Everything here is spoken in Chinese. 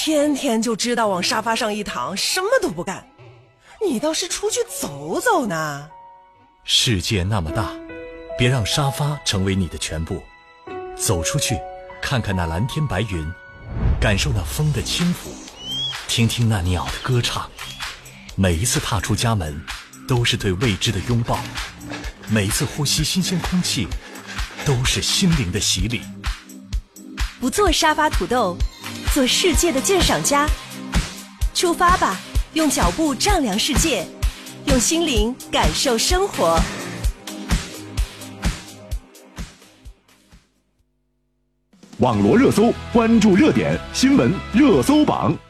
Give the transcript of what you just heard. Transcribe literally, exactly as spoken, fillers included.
天天就知道往沙发上一躺，什么都不干。你倒是出去走走呢。 世界那么大，别让沙发成为你的全部。走出去，看看那蓝天白云，感受那风的轻抚，听听那鸟的歌唱。每一次踏出家门，都是对未知的拥抱；每一次呼吸新鲜空气，都是心灵的洗礼。 不做沙发土豆，做世界的鉴赏家。出发吧，用脚步丈量世界，用心灵感受生活。 网罗热搜，关注热点，新闻热搜榜。